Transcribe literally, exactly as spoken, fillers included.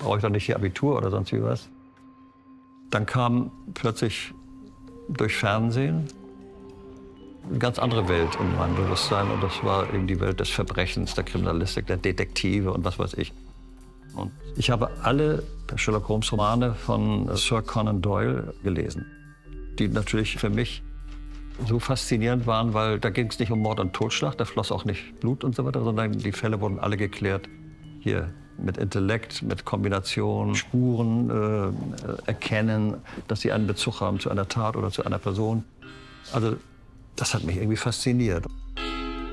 brauche ich doch nicht hier Abitur oder sonst wie was. Dann kam plötzlich durch Fernsehen eine ganz andere Welt in mein Bewusstsein. Und das war eben die Welt des Verbrechens, der Kriminalistik, der Detektive und was weiß ich. Und ich habe alle Sherlock Holmes Romane von Sir Conan Doyle gelesen, die natürlich für mich so faszinierend waren, weil da ging es nicht um Mord und Totschlag, da floss auch nicht Blut und so weiter, sondern die Fälle wurden alle geklärt hier mit Intellekt, mit Kombination, Spuren äh, erkennen, dass sie einen Bezug haben zu einer Tat oder zu einer Person. Also das hat mich irgendwie fasziniert.